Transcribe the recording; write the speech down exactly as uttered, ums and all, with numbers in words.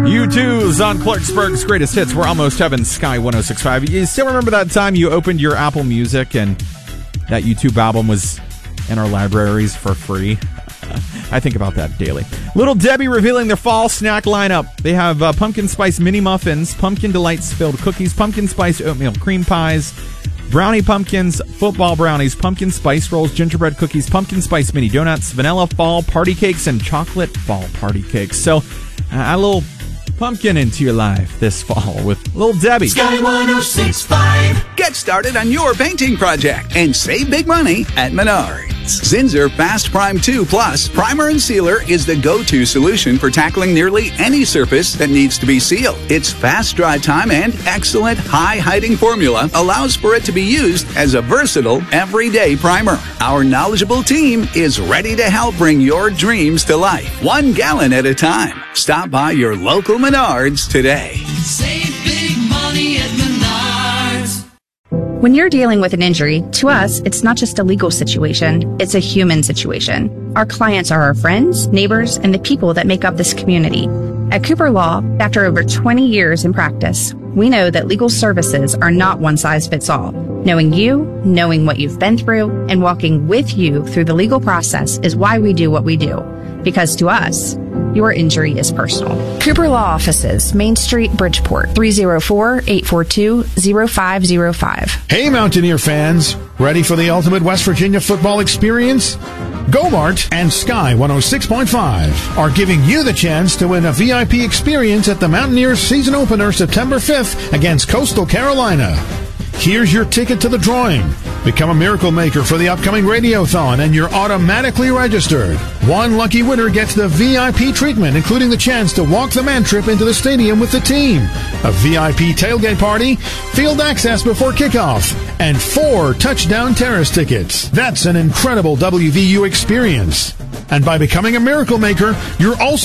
U two's on Clarksburg's Greatest Hits. We're almost heaven, Sky one oh six point five. You still remember that time you opened your Apple Music and that YouTube album was in our libraries for free? I think about that daily. Little Debbie revealing their fall snack lineup. They have uh, pumpkin spice mini muffins, pumpkin delights filled cookies, pumpkin spice oatmeal cream pies, brownie pumpkins, football brownies, pumpkin spice rolls, gingerbread cookies, pumpkin spice mini donuts, vanilla fall party cakes, and chocolate fall party cakes. So, uh, a little pumpkin into your life this fall with Little Debbie. Sky one oh six point five. Get started on your painting project and save big money at Menards. Zinsser Fast Prime two Plus Primer and Sealer is the go-to solution for tackling nearly any surface that needs to be sealed. Its fast dry time and excellent high-hiding formula allows for it to be used as a versatile, everyday primer. Our knowledgeable team is ready to help bring your dreams to life, one gallon at a time. Stop by your local Menards today. Save big money at Menards. When you're dealing with an injury, to us, it's not just a legal situation, it's a human situation. Our clients are our friends, neighbors, and the people that make up this community. At Cooper Law, after over twenty years in practice, we know that legal services are not one size fits all. Knowing you, knowing what you've been through, and walking with you through the legal process is why we do what we do. Because to us, your injury is personal. Cooper Law Offices, Main Street, Bridgeport, three oh four, eight four two, oh five oh five. Hey, Mountaineer fans, ready for the ultimate West Virginia football experience? Go-Mart and Sky one oh six point five are giving you the chance to win a V I P experience at the Mountaineers season opener September fifth against Coastal Carolina. Here's your ticket to the drawing. Become a miracle maker for the upcoming Radiothon, and you're automatically registered. One lucky winner gets the V I P treatment, including the chance to walk the man trip into the stadium with the team, a V I P tailgate party, field access before kickoff, and four touchdown terrace tickets. That's an incredible W V U experience. And by becoming a miracle maker, you're also